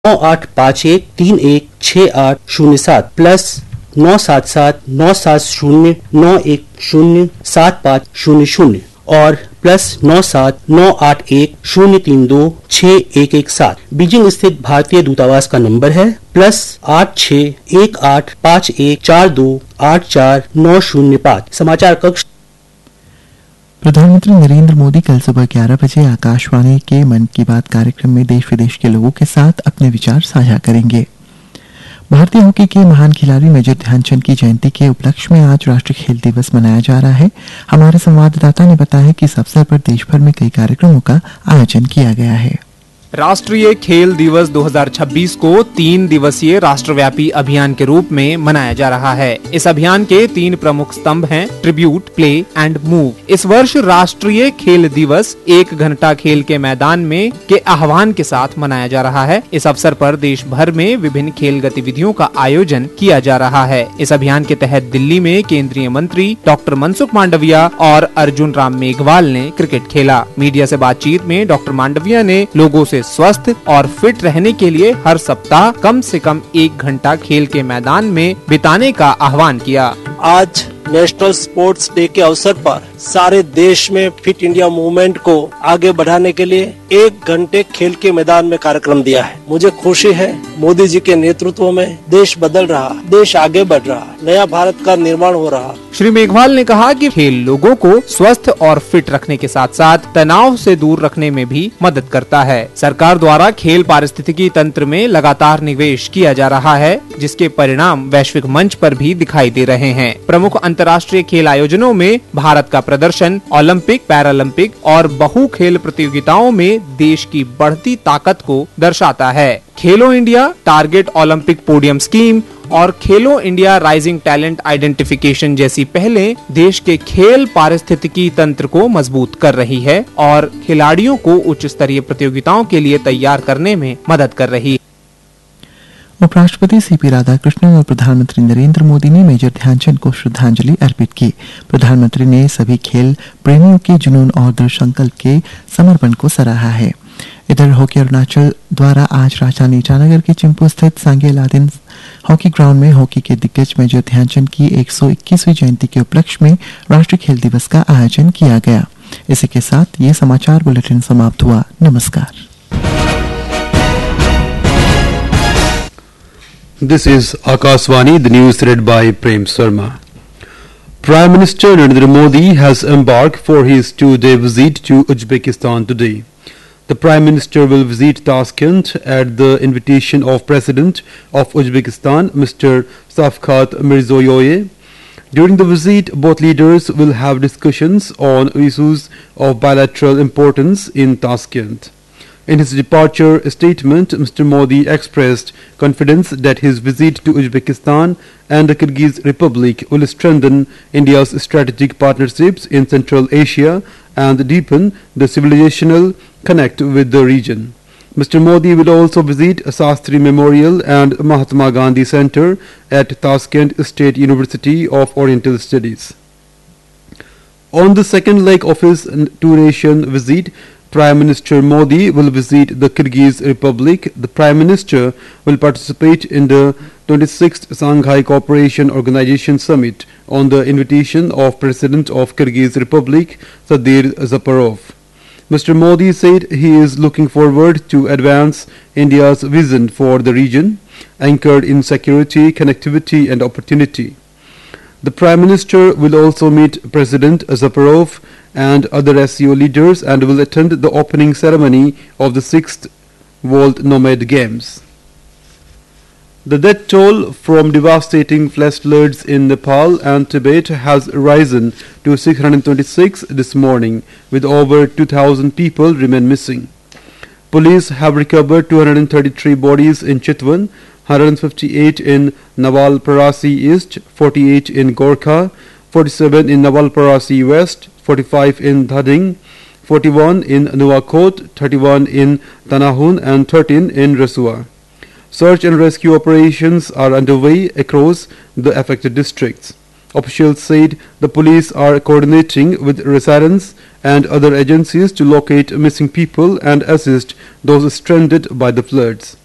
9851316807 +9779709107500 और +97981032611 बीजिंग स्थित भारतीय दूतावास का नंबर है +8618514142849005। समाचार कक्ष। प्रधानमंत्री नरेंद्र मोदी कल सुबह 11 बजे आकाशवाणी के मन की बात कार्यक्रम में देश विदेश के लोगों के साथ अपने विचार साझा करेंगे। भारतीय हॉकी के महान खिलाड़ी मेजर ध्यानचंद की जयंती के उपलक्ष्य में आज राष्ट्रीय खेल दिवस मनाया जा रहा है। हमारे संवाददाता ने बताया है कि इस अवसर पर देश भर में कई कार्यक्रमों का आयोजन किया गया है। राष्ट्रीय खेल दिवस 2026 को 3 दिवसीय राष्ट्रव्यापी अभियान के रूप में मनाया जा रहा है। इस अभियान के 3 प्रमुख स्तंभ हैं ट्रिब्यूट, प्ले एंड मूव। इस वर्ष राष्ट्रीय खेल दिवस 1 घंटा खेल के मैदान में के आह्वान के साथ मनाया जा रहा है। इस अवसर पर देश भर में विभिन्न खेल गतिविधियों का आयोजन किया जा रहा है। इस अभियान के तहत दिल्ली में केंद्रीय मंत्री डॉक्टर मनसुख मांडविया और अर्जुन राम मेघवाल ने क्रिकेट खेला। मीडिया से बातचीत में डॉक्टर मांडविया ने लोगों से स्वस्थ और फिट रहने के लिए हर सप्ताह कम से कम 1 घंटा खेल के मैदान में बिताने का आह्वान किया। आज नेशनल स्पोर्ट्स डे के अवसर पर सारे देश में फिट इंडिया मूवमेंट को आगे बढ़ाने के लिए 1 घंटे खेल के मैदान में कार्यक्रम दिया है। मुझे खुशी है मोदी जी के नेतृत्व में देश बदल रहा, देश आगे बढ़ रहा, नया भारत का निर्माण हो रहा। श्री मेघवाल ने कहा कि खेल लोगों को स्वस्थ और फिट रखने के साथ साथ तनाव से दूर रखने में भी मदद करता है। सरकार द्वारा खेल पारिस्थितिकी तंत्र में लगातार निवेश किया जा रहा है, जिसके परिणाम वैश्विक मंच पर भी दिखाई दे रहे हैं। प्रमुख अंतर्राष्ट्रीय खेल आयोजनों में भारत का प्रदर्शन ओलंपिक, पैरालंपिक और बहु खेल प्रतियोगिताओं में देश की बढ़ती ताकत को दर्शाता है। खेलो India target Olympic podium scheme और खेलो इंडिया राइजिंग टैलेंट आइडेंटिफिकेशन जैसी पहलें देश के खेल पारिस्थितिकी तंत्र को मजबूत कर रही है और खिलाड़ियों को उच्च स्तरीय प्रतियोगिताओं के लिए तैयार करने में मदद कर रही है। उपराष्ट्रपति सीपी राधाकृष्णन और प्रधानमंत्री नरेंद्र मोदी ने मेजर ध्यानचंद को श्रद्धांजलि अर्पित की। प्रधानमंत्री ने सभी खेल प्रेमियों के जुनून और दृढ़ संकल्प के समर्पण को सराहा है। इधर हॉकी अरुणाचल द्वारा आज राजधानी ईटानगर के चिंपू स्थित सांगे लादेन हॉकी ग्राउंड में हॉकी के दिग्गज मेजर ध्यानचंद की 121वीं जयंती के उपलक्ष्य में राष्ट्रीय खेल दिवस का आयोजन किया गया। इसी के साथ ये समाचार बुलेटिन समाप्त हुआ। नमस्कार। This is Akashvani, the news read by Prem Sharma. Prime Minister Narendra Modi has embarked for his 2-day visit to Uzbekistan today. The Prime Minister will visit Tashkent at the invitation of President of Uzbekistan, Mr. Shavkat Mirziyoyev. During the visit, both leaders will have discussions on issues of bilateral importance in Tashkent. In his departure statement, Mr. Modi expressed confidence that his visit to Uzbekistan and the Kyrgyz Republic will strengthen India's strategic partnerships in Central Asia and deepen the civilizational connect with the region. Mr. Modi will also visit Shastri Memorial and Mahatma Gandhi Center at Tashkent State University of Oriental Studies. On the second leg of his two-nation visit, Prime Minister Modi will visit the Kyrgyz Republic. The Prime Minister will participate in the 26th Shanghai Cooperation Organization Summit on the invitation of President of Kyrgyz Republic, Sadir Japarov. Mr. Modi said he is looking forward to advance India's vision for the region, anchored in security, connectivity and opportunity. The Prime Minister will also meet President Zaparov and other SCO leaders and will attend the opening ceremony of the 6th World Nomad Games. The death toll from devastating flash floods in Nepal and Tibet has risen to 626 this morning, with over 2,000 people remain missing. Police have recovered 233 bodies in Chitwan, 158 in Nawalparasi East, 48 in Gorkha, 47 in Nawalparasi West, 45 in Dhading, 41 in Nuwakot, 31 in Tanahun and 13 in Rasua. Search and rescue operations are underway across the affected districts. Officials said the police are coordinating with residents and other agencies to locate missing people and assist those stranded by the floods.